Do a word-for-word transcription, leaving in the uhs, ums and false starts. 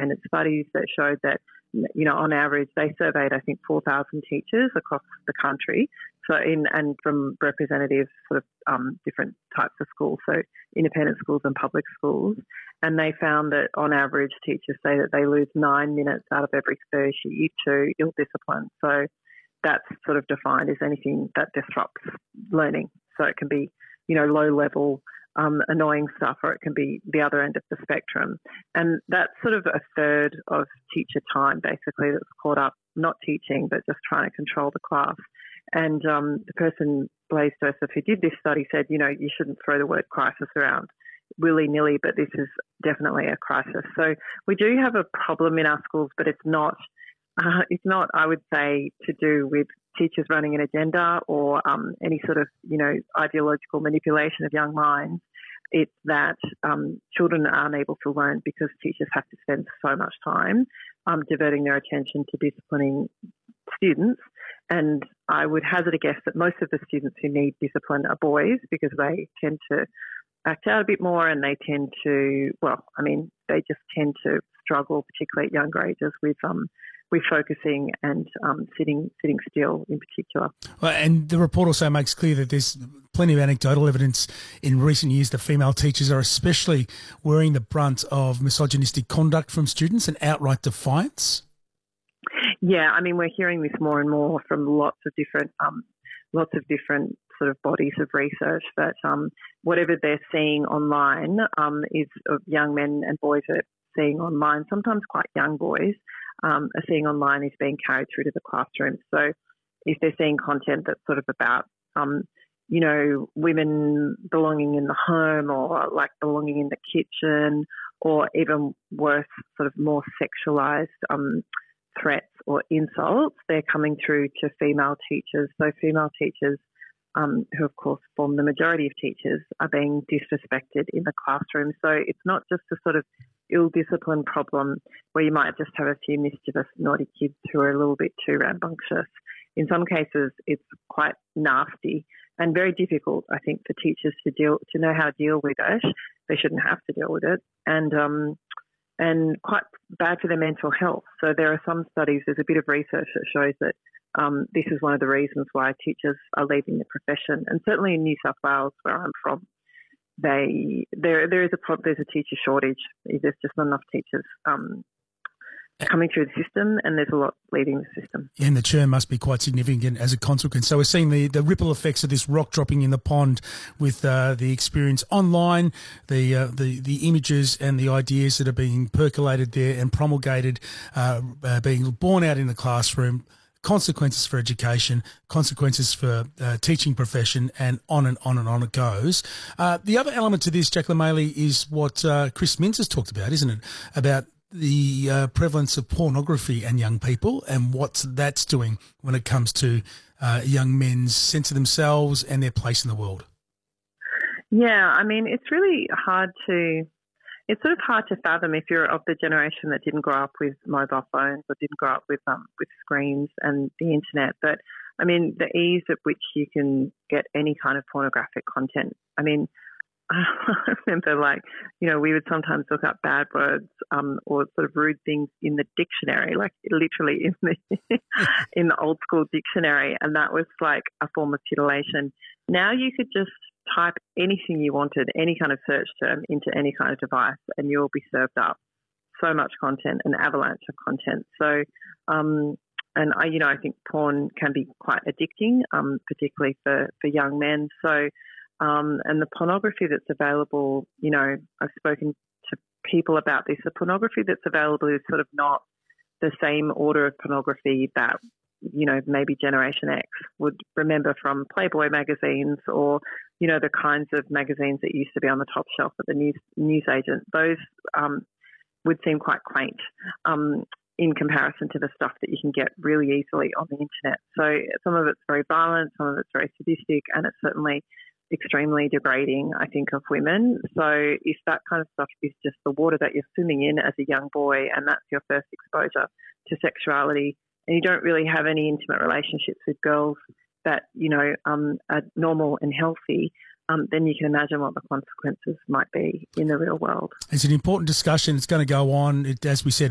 independent studies that showed that, you know, on average, they surveyed, I think, four thousand teachers across the country. So in, and from representative sort of um, different types of schools, so independent schools and public schools. And they found that on average, teachers say that they lose nine minutes out of every thirty to ill discipline. So that's sort of defined as anything that disrupts learning. So it can be, you know, low level, um, annoying stuff, or it can be the other end of the spectrum. And that's sort of a third of teacher time, basically, that's caught up not teaching, but just trying to control the class. And um, the person, Blaise Joseph, who did this study said, you know, you shouldn't throw the word crisis around willy-nilly, but this is definitely a crisis. So we do have a problem in our schools, but it's not, uh, it's not, I would say, to do with teachers running an agenda or um, any sort of, you know, ideological manipulation of young minds. It's that um, children are unable to learn because teachers have to spend so much time um, diverting their attention to disciplining students. And I would hazard a guess that most of the students who need discipline are boys, because they tend to act out a bit more, and they tend to, well, I mean, they just tend to struggle, particularly at younger ages, with um, with focusing and um, sitting sitting still in particular. Well, and the report also makes clear that there's plenty of anecdotal evidence in recent years that female teachers are especially wearing the brunt of misogynistic conduct from students and outright defiance. Yeah, I mean, we're hearing this more and more from lots of different, um, lots of different sort of bodies of research that um, whatever they're seeing online um, is of young men and boys are seeing online, sometimes quite young boys um, are seeing online is being carried through to the classroom. So if they're seeing content that's sort of about, um, you know, women belonging in the home or like belonging in the kitchen, or even worse, sort of more sexualised um, threats or insults, they're coming through to female teachers. So female teachers, um, who of course form the majority of teachers, are being disrespected in the classroom. So it's not just a sort of ill-discipline problem where you might just have a few mischievous, naughty kids who are a little bit too rambunctious. In some cases, it's quite nasty and very difficult, I think, for teachers to deal to know how to deal with it. They shouldn't have to deal with it, and um, and quite bad for their mental health. So there are some studies, there's a bit of research that shows that um, this is one of the reasons why teachers are leaving the profession. And certainly in New South Wales, where I'm from, they there there is a problem, there's a teacher shortage. There's just not enough teachers um, coming through the system, and there's a lot leaving the system. And the churn must be quite significant as a consequence. So we're seeing the, the ripple effects of this rock dropping in the pond with uh, the experience online, the, uh, the the images and the ideas that are being percolated there and promulgated, uh, uh, being borne out in the classroom, consequences for education, consequences for uh, teaching profession, and on and on and on it goes. Uh, the other element to this, Jacqueline Maley, is what uh, Chris Minns has talked about, isn't it, about the uh, prevalence of pornography and young people and what that's doing when it comes to uh, young men's sense of themselves and their place in the world. Yeah, I mean, it's really hard to, it's sort of hard to fathom if you're of the generation that didn't grow up with mobile phones or didn't grow up with um, with screens and the internet. But, I mean, the ease at which you can get any kind of pornographic content, I mean, I remember, like, you know, we would sometimes look up bad words um, or sort of rude things in the dictionary, like literally in the in the old school dictionary, and that was like a form of titillation. Now you could just type anything you wanted, any kind of search term, into any kind of device, and you'll be served up so much content, an avalanche of content. So, um, and I, you know, I think porn can be quite addicting, um, particularly for for young men. So. Um, and the pornography that's available, you know, I've spoken to people about this. The pornography that's available is sort of not the same order of pornography that, you know, maybe Generation X would remember from Playboy magazines or, you know, the kinds of magazines that used to be on the top shelf at the news newsagent. Those um, would seem quite quaint um, in comparison to the stuff that you can get really easily on the internet. So some of it's very violent, some of it's very sadistic, and it's certainly extremely degrading, I think, of women. So if that kind of stuff is just the water that you're swimming in as a young boy and that's your first exposure to sexuality, and you don't really have any intimate relationships with girls that, you know, um, are normal and healthy, um, then you can imagine what the consequences might be in the real world. It's an important discussion. It's going to go on. It, as we said,